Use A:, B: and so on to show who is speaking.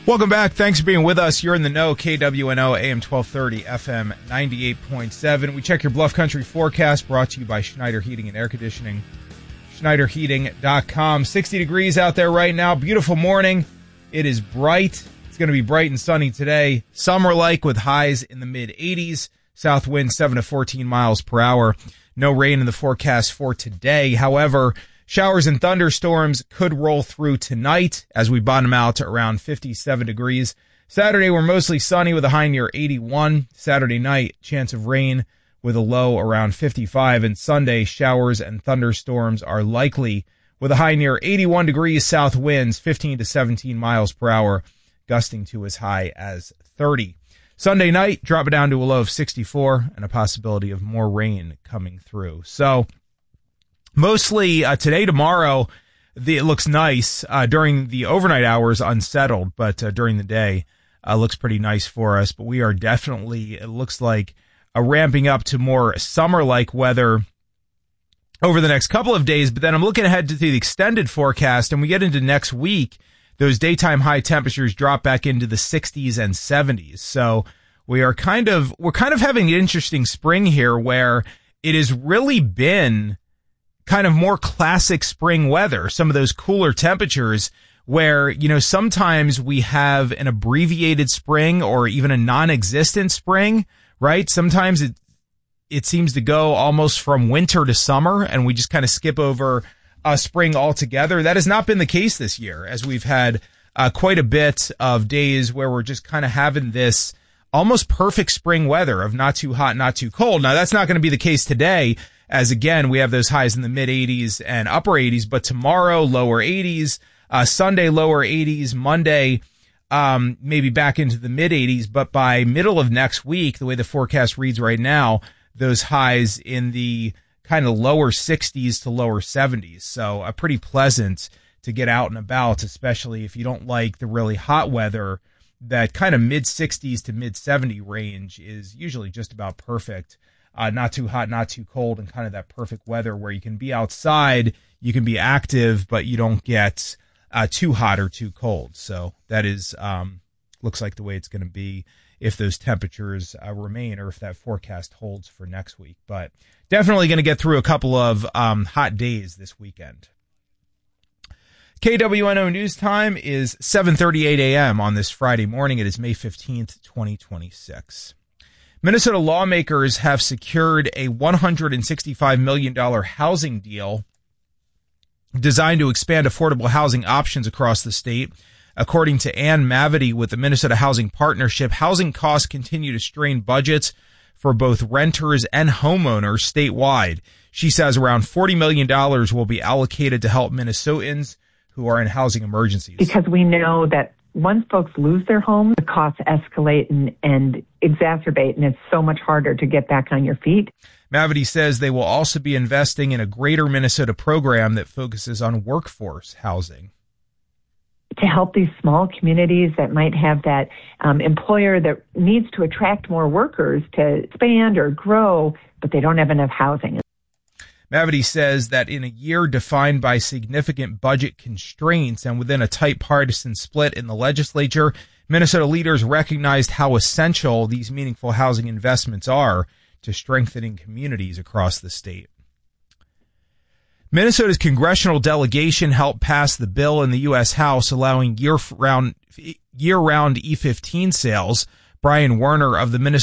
A: Welcome back. Thanks for being with us. You're in the know. KWNO AM 1230 FM 98.7. We check your Bluff Country forecast, brought to you by Schneider Heating and Air Conditioning. SchneiderHeating.com. 60 degrees out there right now. Beautiful morning. It is bright. It's going to be bright and sunny today. Summer-like with highs in the mid-80s. South wind 7 to 14 miles per hour. No rain in the forecast for today. However, showers and thunderstorms could roll through tonight as we bottom out to around 57 degrees. Saturday, we're mostly sunny with a high near 81. Saturday night, chance of rain with a low around 55. And Sunday, showers and thunderstorms are likely with a high near 81 degrees, south winds 15 to 17 miles per hour, gusting to as high as 30. Sunday night, drop it down to a low of 64 and a possibility of more rain coming through. So, mostly today, tomorrow, it looks nice. During the overnight hours, unsettled, but during the day, looks pretty nice for us. But we are definitely, it looks like, ramping up to more summer-like weather over the next couple of days. But then I'm looking ahead to the extended forecast, and we get into next week. Those daytime high temperatures drop back into the 60s and 70s. So we're kind of having an interesting spring here where it has really been kind of more classic spring weather. Some of those cooler temperatures where, you know, sometimes we have an abbreviated spring or even a non-existent spring, right? Sometimes it seems to go almost from winter to summer and we just kind of skip over spring altogether. That has not been the case this year, as we've had quite a bit of days where we're just kind of having this almost perfect spring weather of not too hot, not too cold. Now, that's not going to be the case today, as again, we have those highs in the mid 80s and upper 80s, but tomorrow, lower 80s, Sunday, lower 80s, Monday, maybe back into the mid 80s, but by middle of next week, the way the forecast reads right now, those highs in the kind of lower 60s to lower 70s. So pretty pleasant to get out and about, especially if you don't like the really hot weather. That kind of mid 60s to mid 70 range is usually just about perfect. Not too hot, not too cold, and kind of that perfect weather where you can be outside, you can be active, but you don't get too hot or too cold. So that is looks like the way it's going to be if those temperatures remain, or if that forecast holds for next week. But definitely going to get through a couple of hot days this weekend. KWNO News Time is 7:38 a.m. on this Friday morning. It is May 15th, 2026. Minnesota lawmakers have secured a $165 million housing deal designed to expand affordable housing options across the state. According to Ann Mavity with the Minnesota Housing Partnership, housing costs continue to strain budgets for both renters and homeowners statewide. She says around $40 million will be allocated to help Minnesotans who are in housing emergencies.
B: Because we know that once folks lose their homes, the costs escalate and exacerbate, and it's so much harder to get back on your feet.
A: Mavity says they will also be investing in a Greater Minnesota program that focuses on workforce housing.
B: To help these small communities that might have that employer that needs to attract more workers to expand or grow, but they don't have enough housing.
A: Mavity says that in a year defined by significant budget constraints and within a tight partisan split in the legislature, Minnesota leaders recognized how essential these meaningful housing investments are to strengthening communities across the state. Minnesota's congressional delegation helped pass the bill in the U.S. House allowing year-round E-15 sales. Brian Werner of the Minnesota